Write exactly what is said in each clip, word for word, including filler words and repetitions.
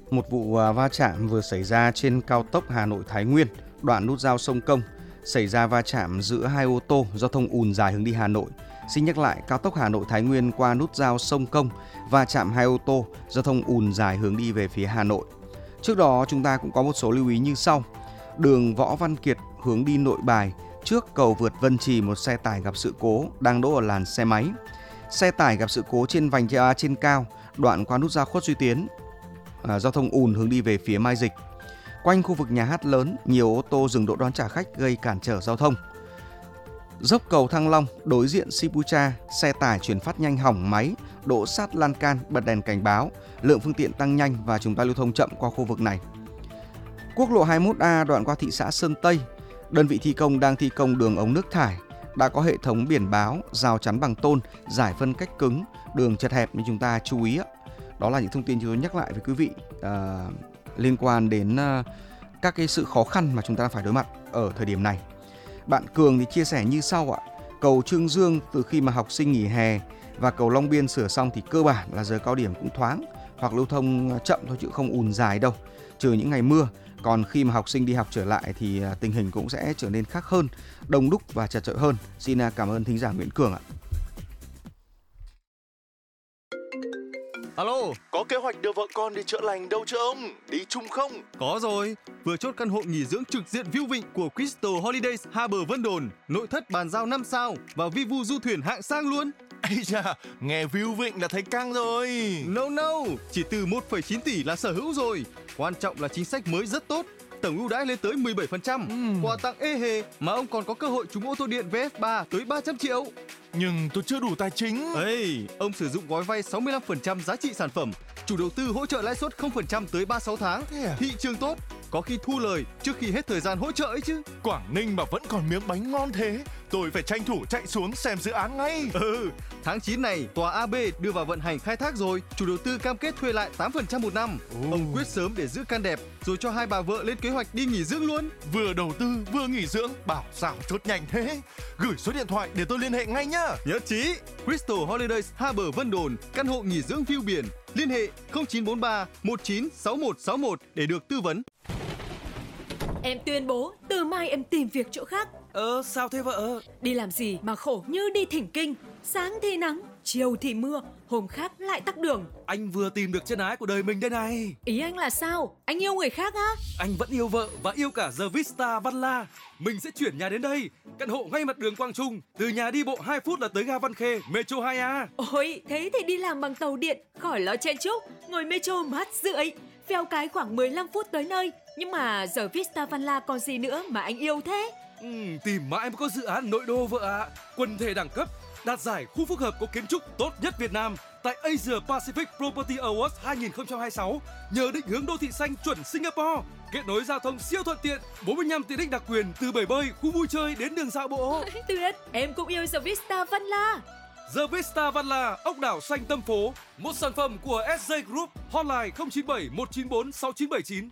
Một vụ à, va chạm vừa xảy ra trên cao tốc Hà Nội Thái Nguyên, đoạn nút giao sông Công. Xảy ra va chạm giữa hai ô tô, giao thông ùn dài hướng đi Hà Nội. Xin nhắc lại, cao tốc Hà Nội Thái Nguyên qua nút giao sông Công, va chạm hai ô tô, giao thông ùn dài hướng đi về phía Hà Nội. Trước đó chúng ta cũng có một số lưu ý như sau. Đường Võ Văn Kiệt hướng đi Nội Bài, trước cầu vượt Vân Trì một xe tải gặp sự cố đang đỗ ở làn xe máy. Xe tải gặp sự cố trên vành đai trên cao, đoạn qua nút giao Khuất Duy Tiến. À, giao thông ùn hướng đi về phía Mai Dịch. Quanh khu vực nhà hát lớn, nhiều ô tô dừng đỗ đón trả khách gây cản trở giao thông. Dốc cầu Thăng Long, đối diện Sipucha, xe tải chuyển phát nhanh hỏng máy, đỗ sát lan can, bật đèn cảnh báo, lượng phương tiện tăng nhanh và chúng ta lưu thông chậm qua khu vực này. Quốc lộ hai mươi mốt A đoạn qua thị xã Sơn Tây, đơn vị thi công đang thi công đường ống nước thải, đã có hệ thống biển báo, rào chắn bằng tôn, giải phân cách cứng, đường chật hẹp nên chúng ta chú ý. Đó là những thông tin chúng tôi nhắc lại với quý vị à, liên quan đến à, các cái sự khó khăn mà chúng ta phải đối mặt ở thời điểm này. Bạn Cường thì chia sẻ như sau ạ. Cầu Trương Dương từ khi mà học sinh nghỉ hè và cầu Long Biên sửa xong thì cơ bản là giờ cao điểm cũng thoáng hoặc lưu thông chậm thôi chứ không ùn dài đâu, trừ những ngày mưa. Còn khi mà học sinh đi học trở lại thì tình hình cũng sẽ trở nên khác hơn, đông đúc và chật chội hơn. Xin cảm ơn thính giả Nguyễn Cường ạ. Alo, có kế hoạch đưa vợ con đi chữa lành đâu chưa ông? Đi chung không? có rồi. Vừa chốt căn hộ nghỉ dưỡng trực diện view vịnh của Crystal Holidays Harbour Vân Đồn, nội thất bàn giao năm sao và vi vu du thuyền hạng sang luôn. Ây da, nghe view vịnh là thấy căng rồi. No no, chỉ từ một phẩy chín tỷ là sở hữu rồi. Quan trọng là chính sách mới rất tốt. Tổng ưu đãi lên tới mười bảy phần trăm, uhm. quà tặng ê hề mà ông còn có cơ hội trúng ô tô điện vê ép ba tới ba trăm triệu. Nhưng tôi chưa đủ tài chính. Ê, ông sử dụng gói vay sáu mươi lăm phần trăm giá trị sản phẩm, chủ đầu tư hỗ trợ lãi suất không phần trăm tới ba mươi sáu tháng. À? Thị trường tốt, có khi thu lời trước khi hết thời gian hỗ trợ ấy chứ. Quảng Ninh mà vẫn còn miếng bánh ngon thế, tôi phải tranh thủ chạy xuống xem dự án ngay. Ừ, tháng chín này tòa a bê đưa vào vận hành khai thác rồi, chủ đầu tư cam kết thuê lại tám phần trăm một năm. Ồ. Ông quyết sớm để giữ căn đẹp rồi cho hai bà vợ lên kế hoạch đi nghỉ dưỡng luôn. Vừa đầu tư vừa nghỉ dưỡng, bảo sao chốt nhanh thế. Gửi số điện thoại để tôi liên hệ ngay nhá. Nhất trí. Crystal Holidays Harbour Vân Đồn, căn hộ nghỉ dưỡng view biển. Liên hệ không chín bốn ba một chín sáu một sáu một để được tư vấn. Em tuyên bố từ mai em tìm việc chỗ khác. Ờ sao thế vợ? Đi làm gì mà khổ như đi thỉnh kinh. Sáng thì nắng, chiều thì mưa, hôm khác lại tắc đường. Anh vừa tìm được chân ái của đời mình đây này. Ý anh là sao? Anh yêu người khác á? Anh vẫn yêu vợ và yêu cả The Vista Văn La. Mình sẽ chuyển nhà đến đây. Căn hộ ngay mặt đường Quang Trung. Từ nhà đi bộ hai phút là tới ga Văn Khê, Metro hai A. Ôi, thế thì đi làm bằng tàu điện, khỏi lo chen chúc, ngồi Metro mát rượi. Phèo cái khoảng mười lăm phút tới nơi. Nhưng mà giờ Vista Văn La còn gì nữa mà anh yêu thế? Ừ, tìm mãi mới có dự án nội đô vợ ạ. À. Quần thể đẳng cấp, đạt giải khu phức hợp có kiến trúc tốt nhất Việt Nam tại Asia Pacific Property Awards hai không hai sáu. Nhờ định hướng đô thị xanh chuẩn Singapore, kết nối giao thông siêu thuận tiện, bốn mươi lăm tiện ích đặc quyền từ bể bơi, khu vui chơi đến đường dạo bộ. Tuyệt, em cũng yêu The Vista Văn La. The Vista Văn La, ốc đảo xanh tâm phố, một sản phẩm của ét giê Group, hotline không chín bảy một chín bốn sáu chín bảy chín.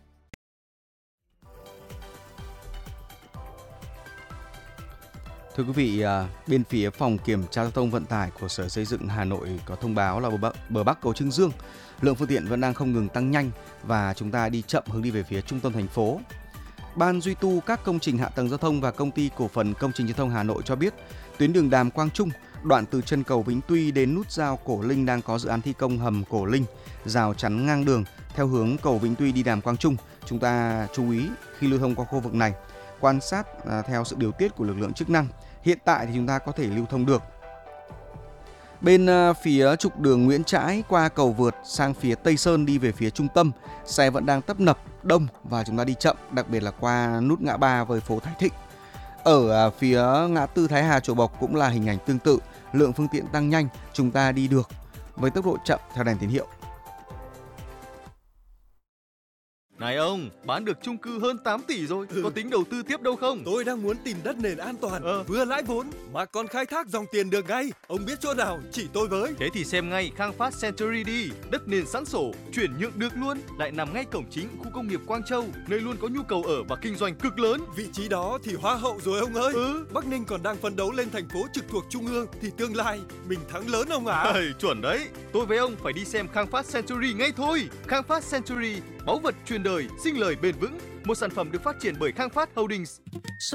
Thưa quý vị, bên phía phòng kiểm tra giao thông vận tải của Sở Xây dựng Hà Nội có thông báo là bờ Bắc, bờ Bắc cầu Trương Dương, lượng phương tiện vẫn đang không ngừng tăng nhanh và chúng ta đi chậm hướng đi về phía trung tâm thành phố. Ban duy tu các công trình hạ tầng giao thông và Công ty Cổ phần Công trình Giao thông Hà Nội cho biết, tuyến đường Đàm Quang Trung, đoạn từ chân cầu Vĩnh Tuy đến nút giao Cổ Linh đang có dự án thi công hầm Cổ Linh, rào chắn ngang đường theo hướng cầu Vĩnh Tuy đi Đàm Quang Trung. Chúng ta chú ý khi lưu thông qua khu vực này, quan sát à, theo sự điều tiết của lực lượng chức năng. Hiện tại thì chúng ta có thể lưu thông được. Bên à, phía trục đường Nguyễn Trãi qua cầu vượt sang phía Tây Sơn đi về phía trung tâm, xe vẫn đang tấp nập đông và chúng ta đi chậm, đặc biệt là qua nút ngã ba với phố Thái Thịnh. Ở à, phía ngã tư Thái Hà Chùa Bộc cũng là hình ảnh tương tự, lượng phương tiện tăng nhanh, chúng ta đi được với tốc độ chậm theo đèn tín hiệu. Này ông, bán được chung cư hơn tám tỷ rồi, ừ. có tính đầu tư tiếp đâu không? Tôi đang muốn tìm đất nền an toàn, ờ. vừa lãi vốn mà còn khai thác dòng tiền được ngay. Ông biết chỗ nào chỉ tôi với. Thế thì xem ngay Khang Phát Century đi, đất nền sẵn sổ, chuyển nhượng được luôn, lại nằm ngay cổng chính khu công nghiệp Quang Châu, nơi luôn có nhu cầu ở và kinh doanh cực lớn. Vị trí đó thì hoa hậu rồi ông ơi. Ừ. Bắc Ninh còn đang phấn đấu lên thành phố trực thuộc trung ương thì tương lai mình thắng lớn ông ạ. À. Chuẩn đấy, tôi với ông phải đi xem Khang Phát Century ngay thôi. Khang Phát Century báu vật truyền đời, sinh lời bền vững. Một sản phẩm được phát triển bởi Khang Phát Holdings.